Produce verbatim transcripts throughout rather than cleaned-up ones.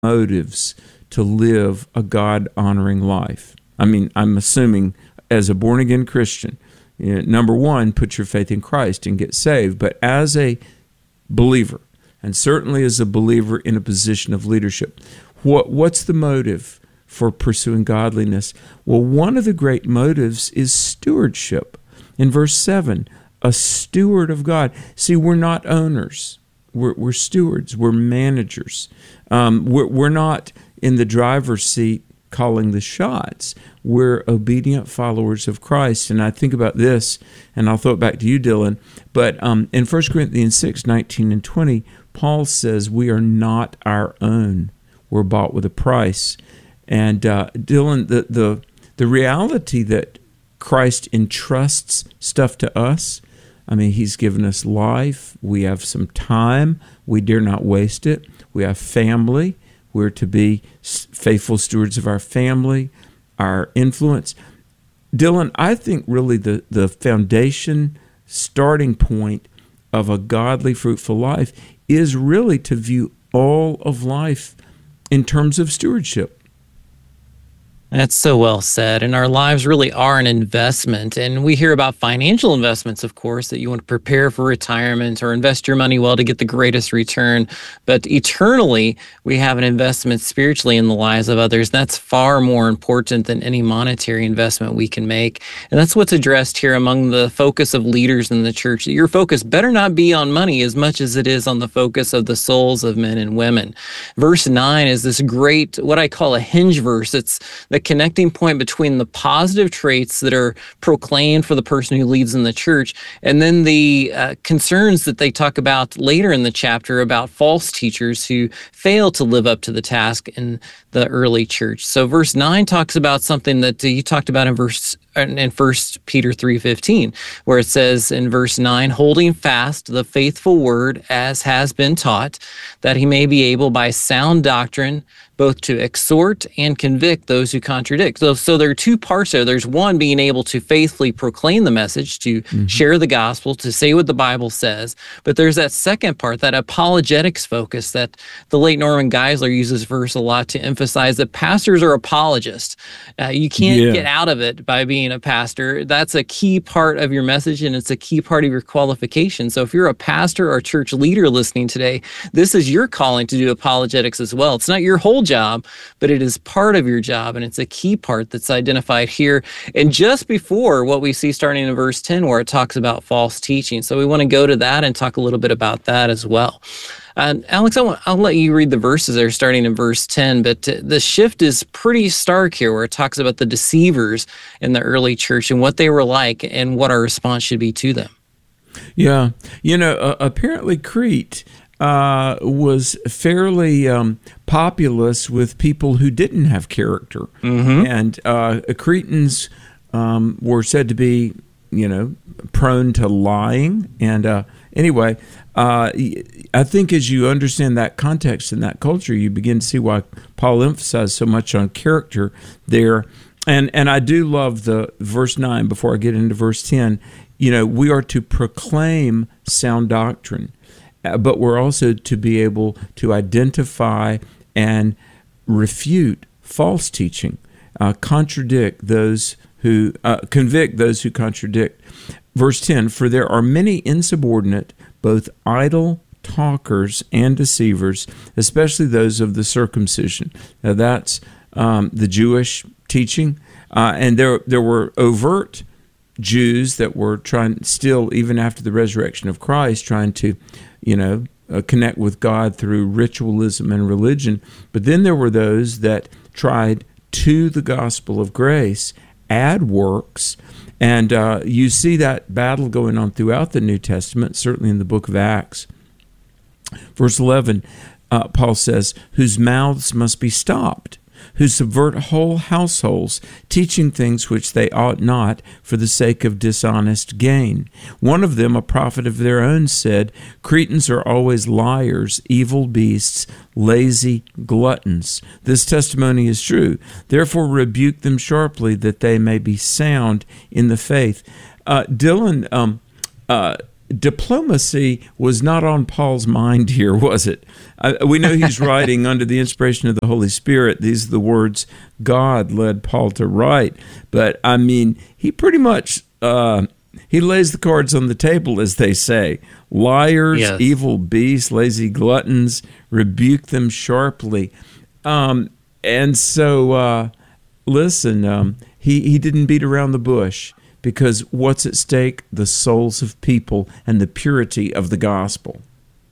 motives to live a God-honoring life? I mean, I'm assuming as a born-again Christian, you know, number one, put your faith in Christ and get saved. But as a believer, and certainly as a believer in a position of leadership, what what's the motive for pursuing godliness? Well, one of the great motives is stewardship. In verse seven, a steward of God. See, we're not owners. We're, we're stewards. We're managers. Um, we're, we're not in the driver's seat calling the shots. We're obedient followers of Christ. And I think about this, and I'll throw it back to you, Dylan. But um, in First Corinthians six, nineteen and twenty, Paul says we are not our own. We're bought with a price. And uh, Dylan, the, the the reality that Christ entrusts stuff to us, I mean, he's given us life. We have some time. We dare not waste it. We have family. We're to be faithful stewards of our family, our influence. Dylan, I think really the, the foundation, starting point of a godly, fruitful life is really to view all of life in terms of stewardship. That's so well said. And our lives really are an investment. And we hear about financial investments, of course, that you want to prepare for retirement or invest your money well to get the greatest return. But eternally, we have an investment spiritually in the lives of others. That's far more important than any monetary investment we can make. And that's what's addressed here among the focus of leaders in the church. Your focus better not be on money as much as it is on the focus of the souls of men and women. Verse nine is this great, what I call a hinge verse. It's the connecting point between the positive traits that are proclaimed for the person who leads in the church and then the uh, concerns that they talk about later in the chapter about false teachers who fail to live up to the task in the early church. So verse nine talks about something that uh, you talked about in verse in First Peter three fifteen, where it says in verse nine, holding fast the faithful word as has been taught, that he may be able by sound doctrine both to exhort and convict those who contradict. So, so there are two parts there. There's one, being able to faithfully proclaim the message, to mm-hmm. share the gospel, to say what the Bible says. But there's that second part, that apologetics focus that the late Norman Geisler uses verse a lot to emphasize that pastors are apologists. Uh, you can't yeah. get out of it by being a pastor. That's a key part of your message, and it's a key part of your qualification. So if you're a pastor or church leader listening today, this is your calling to do apologetics as well. It's not your whole job, but it is part of your job, and it's a key part that's identified here. And just before what we see starting in verse ten, where it talks about false teaching. So we want to go to that and talk a little bit about that as well. Uh, Alex, I want, I'll let you read the verses there starting in verse ten, but uh, the shift is pretty stark here, where it talks about the deceivers in the early church and what they were like and what our response should be to them. Yeah. You know, uh, apparently Crete Uh, was fairly um, populous with people who didn't have character. Mm-hmm. And uh, Cretans um, were said to be, you know, prone to lying. And uh, anyway, uh, I think as you understand that context and that culture, you begin to see why Paul emphasized so much on character there. And, and I do love the verse nine, before I get into verse ten, you know, we are to proclaim sound doctrine. But we're also to be able to identify and refute false teaching, uh, contradict those who, uh, convict those who contradict. Verse ten, for there are many insubordinate, both idle talkers and deceivers, especially those of the circumcision. Now that's um, the Jewish teaching. Uh, and there, there were overt Jews that were trying, still, even after the resurrection of Christ, trying to you know, uh, connect with God through ritualism and religion. But then there were those that tried to the gospel of grace add works. And uh, you see that battle going on throughout the New Testament, certainly in the book of Acts. Verse eleven, uh, Paul says, whose mouths must be stopped, who subvert whole households, teaching things which they ought not for the sake of dishonest gain. One of them, a prophet of their own, said, Cretans are always liars, evil beasts, lazy gluttons. This testimony is true. Therefore rebuke them sharply, that they may be sound in the faith. Uh, Dylan, um, uh, diplomacy was not on Paul's mind here, was it? Uh, we know he's writing under the inspiration of the Holy Spirit. These are the words God led Paul to write. But, I mean, he pretty much, uh, he lays the cards on the table, as they say. Liars, yes. Evil beasts, lazy gluttons, rebuke them sharply. Um, and so, uh, listen, um, he, he didn't beat around the bush. Because what's at stake? The souls of people and the purity of the gospel.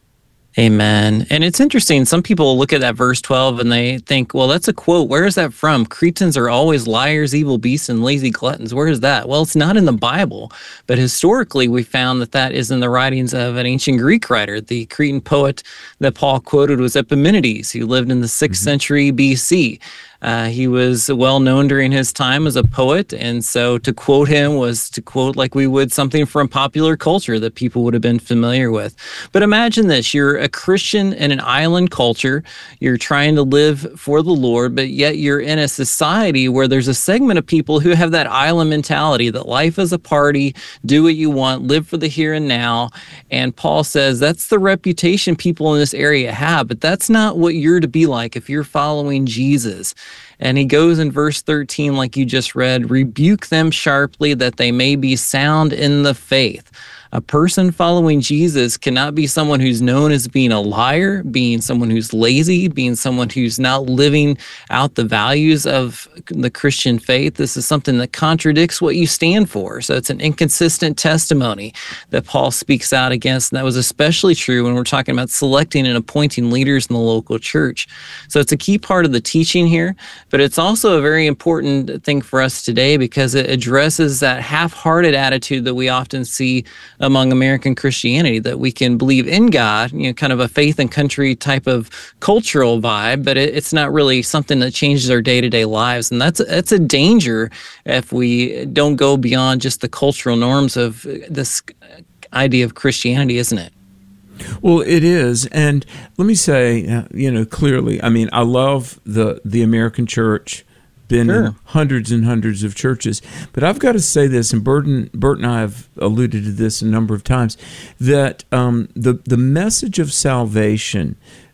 Amen. And it's interesting. Some people look at that verse twelve and they think, well, that's a quote. Where is that from? Cretans are always liars, evil beasts, and lazy gluttons. Where is that? Well, it's not in the Bible. But historically, we found that that is in the writings of an ancient Greek writer. The Cretan poet that Paul quoted was Epimenides, who lived in the sixth mm-hmm. century B C. Uh, he was well known during his time as a poet, and so to quote him was to quote like we would something from popular culture that people would have been familiar with. But imagine this, you're a Christian in an island culture, you're trying to live for the Lord, but yet you're in a society where there's a segment of people who have that island mentality, that life is a party, do what you want, live for the here and now. And Paul says that's the reputation people in this area have, but that's not what you're to be like if you're following Jesus. And he goes in verse thirteen, like you just read, rebuke them sharply that they may be sound in the faith. A person following Jesus cannot be someone who's known as being a liar, being someone who's lazy, being someone who's not living out the values of the Christian faith. This is something that contradicts what you stand for. So it's an inconsistent testimony that Paul speaks out against. And that was especially true when we're talking about selecting and appointing leaders in the local church. So it's a key part of the teaching here, but it's also a very important thing for us today because it addresses that half-hearted attitude that we often see among American Christianity, that we can believe in God, you know, kind of a faith and country type of cultural vibe, but it, it's not really something that changes our day-to-day lives. And that's, that's a danger if we don't go beyond just the cultural norms of this idea of Christianity, isn't it? Well, it is. And let me say, you know, clearly, I mean, I love the, the American church. Been sure. in hundreds and hundreds of churches. But I've got to say this, and Burton, Bert and I have alluded to this a number of times, that um, the, the message of salvation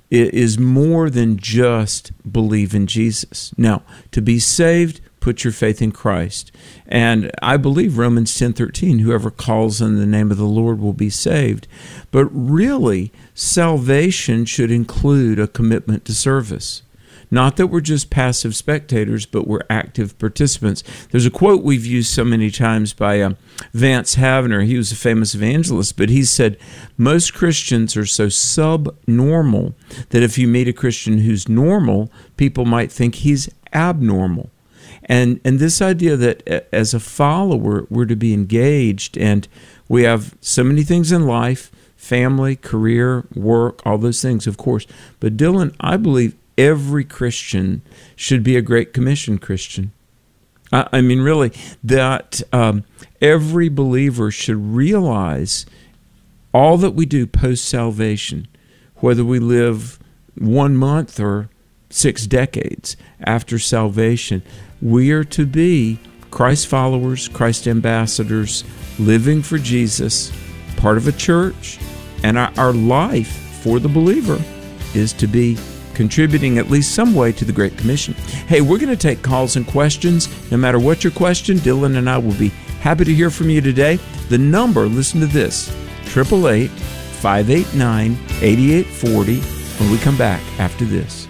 is more than just believe in Jesus. Now, to be saved, put your faith in Christ. And I believe Romans ten thirteen, whoever calls on the name of the Lord will be saved. But really, salvation should include a commitment to service. Not that we're just passive spectators, but we're active participants. There's a quote we've used so many times by uh, Vance Havner. He was a famous evangelist, but he said, most Christians are so subnormal that if you meet a Christian who's normal, people might think he's abnormal. And and this idea that as a follower, we're to be engaged, and we have so many things in life, family, career, work, all those things, of course. But Dylan, I believe every Christian should be a Great Commission Christian. I, I mean, really, that um, every believer should realize all that we do post-salvation, whether we live one month or six decades after salvation, we are to be Christ followers, Christ ambassadors, living for Jesus, part of a church, and our, our life for the believer is to be contributing at least some way to the Great Commission. Hey, we're going to take calls and questions. No matter what your question, Dylan and I will be happy to hear from you today. The number, listen to this, eight eight eight, five eight nine, eight eight four zero when we come back after this.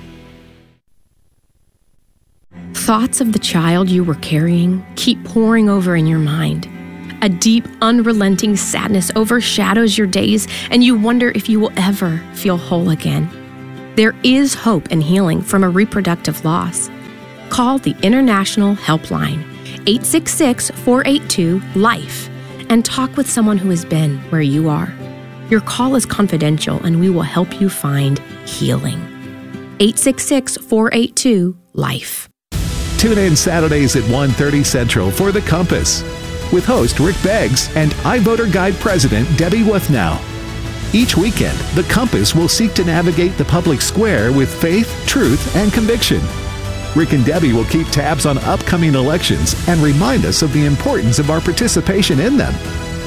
Thoughts of the child you were carrying keep pouring over in your mind. A deep, unrelenting sadness overshadows your days, and you wonder if you will ever feel whole again. There is hope and healing from a reproductive loss. Call the International Helpline, eight six six, four eight two, LIFE, and talk with someone who has been where you are. Your call is confidential, and we will help you find healing. eight six six, four eight two, LIFE. Tune in Saturdays at one thirty Central for The Compass with host Rick Beggs and iVoter Guide President Debbie Wuthnow. Each weekend, The Compass will seek to navigate the public square with faith, truth, and conviction. Rick and Debbie will keep tabs on upcoming elections and remind us of the importance of our participation in them.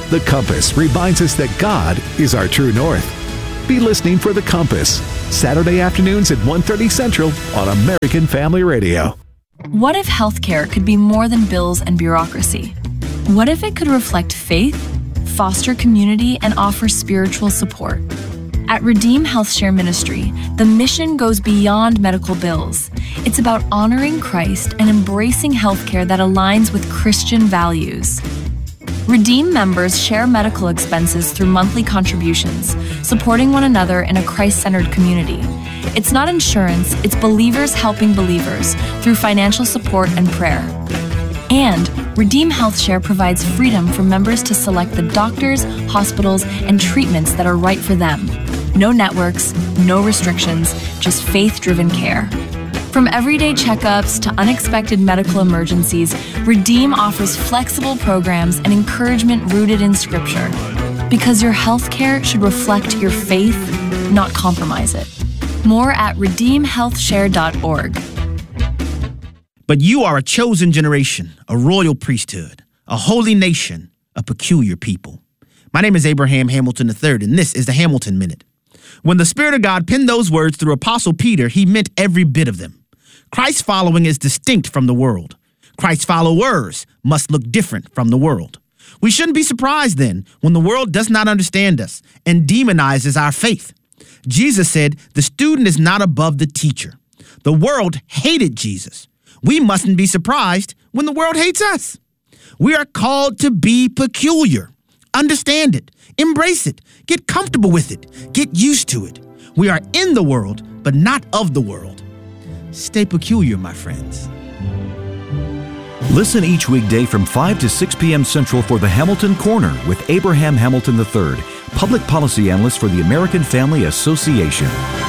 The Compass reminds us that God is our true north. Be listening for The Compass, Saturday afternoons at one thirty Central on American Family Radio. What if healthcare could be more than bills and bureaucracy? What if it could reflect faith, foster community, and offer spiritual support? At Redeem HealthShare Ministry, the mission goes beyond medical bills. It's about honoring Christ and embracing healthcare that aligns with Christian values. Redeem members share medical expenses through monthly contributions, supporting one another in a Christ-centered community. It's not insurance, it's believers helping believers through financial support and prayer. And Redeem HealthShare provides freedom for members to select the doctors, hospitals, and treatments that are right for them. No networks, no restrictions, just faith-driven care. From everyday checkups to unexpected medical emergencies, Redeem offers flexible programs and encouragement rooted in Scripture. Because your healthcare should reflect your faith, not compromise it. More at redeem health share dot org. But you are a chosen generation, a royal priesthood, a holy nation, a peculiar people. My name is Abraham Hamilton the third, and this is the Hamilton Minute. When the Spirit of God penned those words through Apostle Peter, he meant every bit of them. Christ's following is distinct from the world. Christ's followers must look different from the world. We shouldn't be surprised then when the world does not understand us and demonizes our faith. Jesus said, the student is not above the teacher. The world hated Jesus. We mustn't be surprised when the world hates us. We are called to be peculiar. Understand it. Embrace it. Get comfortable with it. Get used to it. We are in the world, but not of the world. Stay peculiar, my friends. Listen each weekday from five to six p.m. Central for the Hamilton Corner with Abraham Hamilton the third, Public Policy Analyst for the American Family Association.